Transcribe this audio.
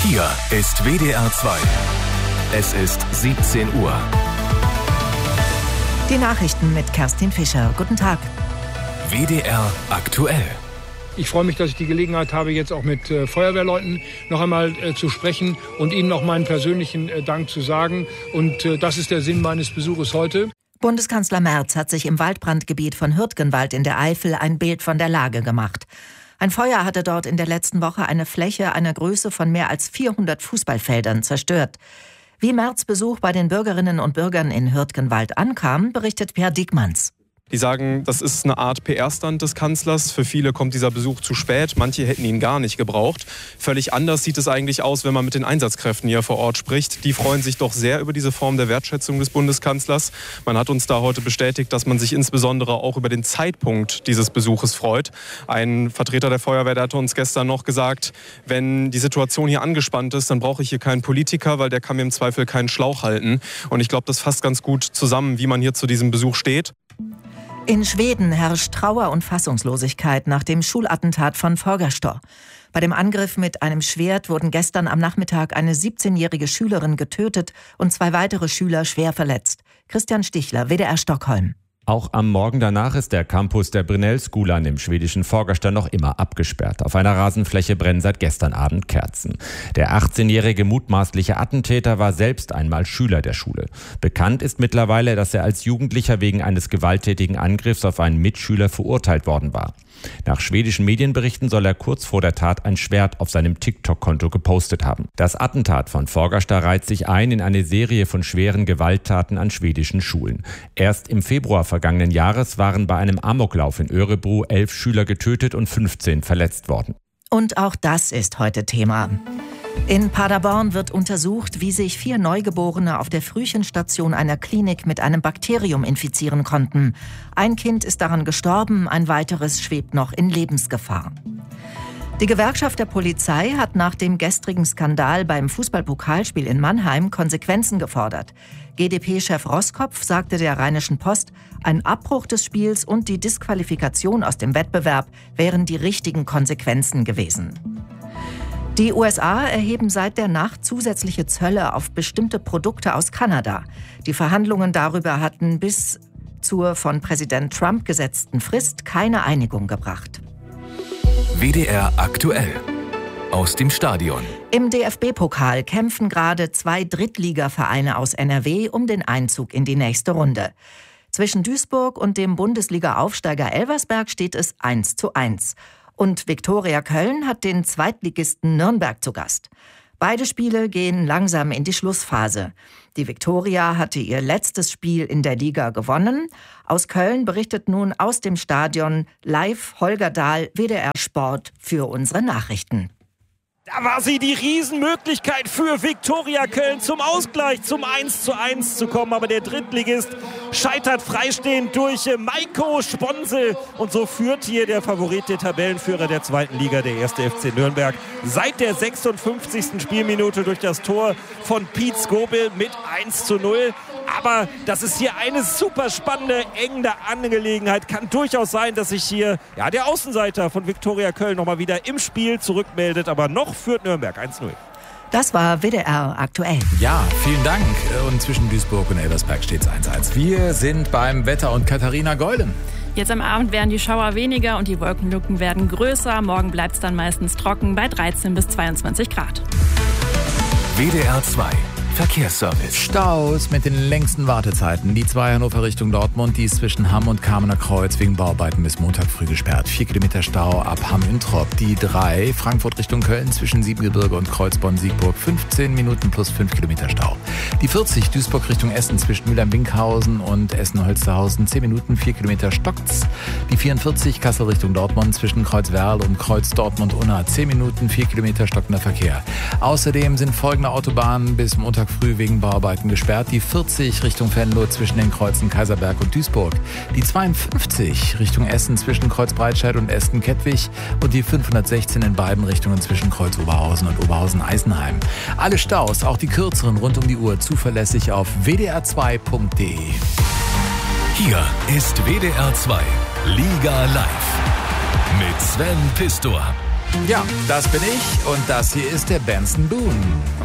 Hier ist WDR 2. Es ist 17 Uhr. Die Nachrichten mit Kerstin Fischer. Guten Tag. WDR aktuell. Ich freue mich, dass ich die Gelegenheit habe, jetzt auch mit Feuerwehrleuten noch einmal zu sprechen und ihnen noch meinen persönlichen Dank zu sagen. Und das ist der Sinn meines Besuches heute. Bundeskanzler Merz hat sich im Waldbrandgebiet von Hürtgenwald in der Eifel ein Bild von der Lage gemacht. Ein Feuer hatte dort in der letzten Woche eine Fläche einer Größe von mehr als 400 Fußballfeldern zerstört. Wie Merz' Besuch bei den Bürgerinnen und Bürgern in Hürtgenwald ankam, berichtet Per Diekmanns. Die sagen, das ist eine Art PR-Stand des Kanzlers. Für viele kommt dieser Besuch zu spät. Manche hätten ihn gar nicht gebraucht. Völlig anders sieht es eigentlich aus, wenn man mit den Einsatzkräften hier vor Ort spricht. Die freuen sich doch sehr über diese Form der Wertschätzung des Bundeskanzlers. Man hat uns da heute bestätigt, dass man sich insbesondere auch über den Zeitpunkt dieses Besuches freut. Ein Vertreter der Feuerwehr, der hatte uns gestern noch gesagt, wenn die Situation hier angespannt ist, dann brauche ich hier keinen Politiker, weil der kann mir im Zweifel keinen Schlauch halten. Und ich glaube, das fasst ganz gut zusammen, wie man hier zu diesem Besuch steht. In Schweden herrscht Trauer und Fassungslosigkeit nach dem Schulattentat von Fagersta. Bei dem Angriff mit einem Schwert wurden gestern am Nachmittag eine 17-jährige Schülerin getötet und 2 weitere Schüler schwer verletzt. Christian Stichler, WDR Stockholm. Auch am Morgen danach ist der Campus der Brynäs-skolan im schwedischen Fagersta noch immer abgesperrt. Auf einer Rasenfläche brennen seit gestern Abend Kerzen. Der 18-jährige mutmaßliche Attentäter war selbst einmal Schüler der Schule. Bekannt ist mittlerweile, dass er als Jugendlicher wegen eines gewalttätigen Angriffs auf einen Mitschüler verurteilt worden war. Nach schwedischen Medienberichten soll er kurz vor der Tat ein Schwert auf seinem TikTok-Konto gepostet haben. Das Attentat von Fagersta reiht sich ein in eine Serie von schweren Gewalttaten an schwedischen Schulen. Erst im Februar vergangenen Jahres waren bei einem Amoklauf in Örebro 11 Schüler getötet und 15 verletzt worden. Und auch das ist heute Thema. In Paderborn wird untersucht, wie sich 4 Neugeborene auf der Frühchenstation einer Klinik mit einem Bakterium infizieren konnten. Ein Kind ist daran gestorben, ein weiteres schwebt noch in Lebensgefahr. Die Gewerkschaft der Polizei hat nach dem gestrigen Skandal beim Fußballpokalspiel in Mannheim Konsequenzen gefordert. GdP-Chef Roskopf sagte der Rheinischen Post, ein Abbruch des Spiels und die Disqualifikation aus dem Wettbewerb wären die richtigen Konsequenzen gewesen. Die USA erheben seit der Nacht zusätzliche Zölle auf bestimmte Produkte aus Kanada. Die Verhandlungen darüber hatten bis zur von Präsident Trump gesetzten Frist keine Einigung gebracht. WDR aktuell. Aus dem Stadion. Im DFB-Pokal kämpfen gerade 2 Drittligavereine aus NRW um den Einzug in die nächste Runde. Zwischen Duisburg und dem Bundesliga-Aufsteiger Elversberg steht es 1:1. Und Viktoria Köln hat den Zweitligisten Nürnberg zu Gast. Beide Spiele gehen langsam in die Schlussphase. Die Viktoria hatte ihr letztes Spiel in der Liga gewonnen. Aus Köln berichtet nun aus dem Stadion live Holger Dahl, WDR Sport, für unsere Nachrichten. Da war sie, die Riesenmöglichkeit für Viktoria Köln zum Ausgleich, zum 1:1 zu kommen. Aber der Drittligist scheitert freistehend durch Maiko Sponsel. Und so führt hier der Favorit, der Tabellenführer der 2. Liga, der 1. FC Nürnberg, seit der 56. Spielminute durch das Tor von Piet Skobel mit 1:0. Aber das ist hier eine super spannende, enge Angelegenheit. Kann durchaus sein, dass sich hier der Außenseiter von Viktoria Köln nochmal wieder im Spiel zurückmeldet. Aber noch führt Nürnberg 1:0. Das war WDR aktuell. Ja, vielen Dank. Und zwischen Duisburg und Elversberg steht es 1:1. Wir sind beim Wetter und Katharina Golden. Jetzt am Abend werden die Schauer weniger und die Wolkenlücken werden größer. Morgen bleibt es dann meistens trocken bei 13 bis 22 Grad. WDR 2. Verkehrsservice. Staus mit den längsten Wartezeiten. Die 2 Hannover Richtung Dortmund, die ist zwischen Hamm und Kamener Kreuz wegen Bauarbeiten bis Montag früh gesperrt. 4 Kilometer Stau ab Hamm-Introp. Die 3 Frankfurt Richtung Köln zwischen Siebengebirge und Kreuzborn-Siegburg. 15 Minuten plus 5 Kilometer Stau. Die 40 Duisburg Richtung Essen zwischen Mülheim-Winkhausen und Essen-Holsterhausen. 10 Minuten, 4 Kilometer stockt's. Die 44 Kassel Richtung Dortmund zwischen Kreuzwerl und Kreuz Dortmund-Unna. 10 Minuten, 4 Kilometer stockender Verkehr. Außerdem sind folgende Autobahnen bis Montag früh wegen Bauarbeiten gesperrt. Die 40 Richtung Venlo zwischen den Kreuzen Kaiserberg und Duisburg. Die 52 Richtung Essen zwischen Kreuz Breitscheid und Esten-Kettwig. Und die 516 in beiden Richtungen zwischen Kreuz Oberhausen und Oberhausen-Eisenheim. Alle Staus, auch die kürzeren rund um die Uhr, zuverlässig auf wdr2.de. Hier ist WDR 2 Liga Live mit Sven Pistor. Ja, das bin ich und das hier ist der Benson Boone.